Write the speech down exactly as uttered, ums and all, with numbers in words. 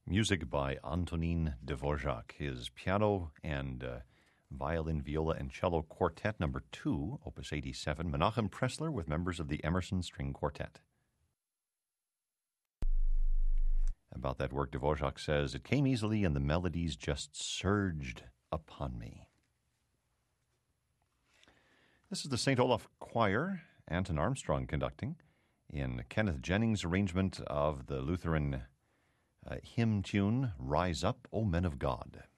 Music by Antonin Dvorak, his piano and uh, violin, viola, and cello quartet number two, opus eighty-seven, Menachem Pressler with members of the Emerson String Quartet. About that work, Dvorak says, "It came easily and the melodies just surged upon me." This is the Saint Olaf Choir, Anton Armstrong conducting, in Kenneth Jennings' arrangement of the Lutheran uh, hymn tune, "Rise Up, O Men of God."